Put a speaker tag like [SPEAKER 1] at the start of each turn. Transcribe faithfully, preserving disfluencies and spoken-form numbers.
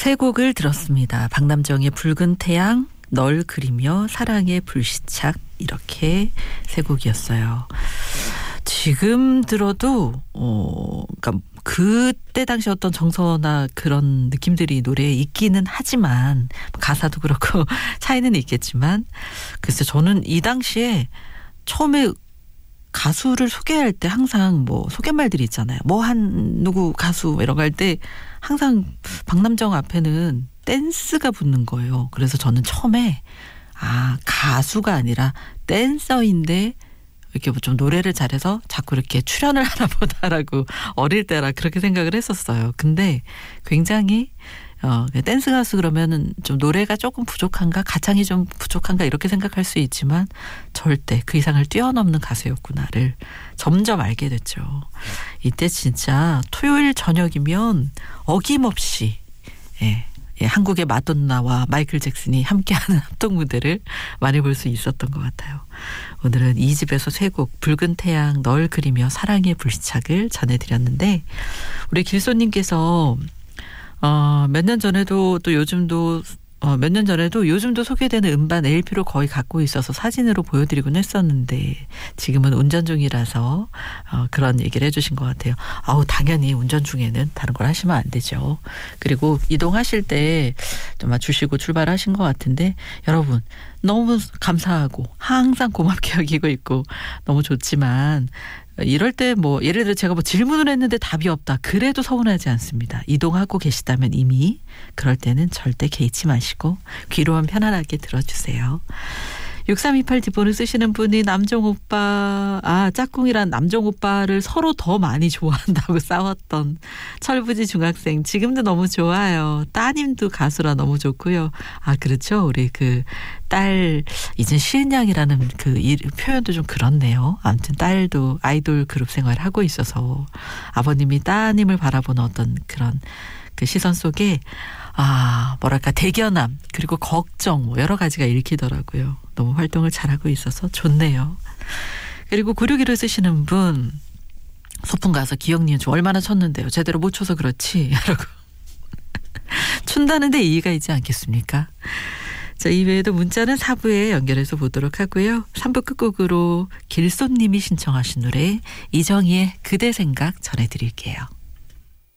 [SPEAKER 1] 세 곡을 들었습니다. 박남정의 붉은 태양, 널 그리며, 사랑의 불시착, 이렇게 세 곡이었어요. 지금 들어도 어, 그러니까 그때 당시 어떤 정서나 그런 느낌들이 노래에 있기는 하지만 가사도 그렇고 차이는 있겠지만 글쎄 저는 이 당시에 처음에 가수를 소개할 때 항상 뭐 소개말들이 있잖아요. 뭐 한 누구 가수 이런 거 할 때 항상 박남정 앞에는 댄스가 붙는 거예요. 그래서 저는 처음에 아 가수가 아니라 댄서인데 이렇게 좀 노래를 잘해서 자꾸 이렇게 출연을 하나 보다라고 어릴 때라 그렇게 생각을 했었어요. 근데 굉장히 어, 댄스 가수 그러면은 좀 노래가 조금 부족한가, 가창이 좀 부족한가 이렇게 생각할 수 있지만 절대 그 이상을 뛰어넘는 가수였구나를 점점 알게 됐죠. 이때 진짜 토요일 저녁이면 어김없이 예, 예, 한국의 마돈나와 마이클 잭슨이 함께하는 합동 무대를 많이 볼 수 있었던 것 같아요. 오늘은 이 집에서 세 곡 붉은 태양, 널 그리며, 사랑의 불시착을 전해드렸는데 우리 길소님께서 어, 몇 년 전에도 또 요즘도 어, 몇 년 전에도 요즘도 소개되는 음반 엘피로 거의 갖고 있어서 사진으로 보여드리곤 했었는데 지금은 운전 중이라서 어, 그런 얘기를 해주신 것 같아요. 아우 당연히 운전 중에는 다른 걸 하시면 안 되죠. 그리고 이동하실 때 좀 주시고 출발하신 것 같은데 여러분 너무 감사하고 항상 고맙게 여기고 있고 너무 좋지만 이럴 때 뭐 예를 들어 제가 뭐 질문을 했는데 답이 없다. 그래도 서운하지 않습니다. 이동하고 계시다면 이미 그럴 때는 절대 개의치 마시고 귀로만 편안하게 들어주세요. 육삼이팔 디본을 쓰시는 분이 남정 오빠, 아 짝꿍이란 남정 오빠를 서로 더 많이 좋아한다고 싸웠던 철부지 중학생 지금도 너무 좋아요. 따님도 가수라 너무 좋고요. 아 그렇죠. 우리 그 딸 이제 시은양이라는 그 일, 표현도 좀 그렇네요. 아무튼 딸도 아이돌 그룹 생활을 하고 있어서 아버님이 따님을 바라보는 어떤 그런 그 시선 속에 아 뭐랄까 대견함 그리고 걱정 뭐 여러 가지가 읽히더라고요. 너무 활동을 잘하고 있어서 좋네요. 그리고 구육일을 쓰시는 분 소풍 가서 기억니은 좀 얼마나 쳤는데요. 제대로 못 쳐서 그렇지 라고 춘다는데 이의가 있지 않겠습니까? 자, 이외에도 문자는 사 부에 연결해서 보도록 하고요. 삼 부 끝곡으로 길손님이 신청하신 노래 이정희의 그대 생각 전해드릴게요.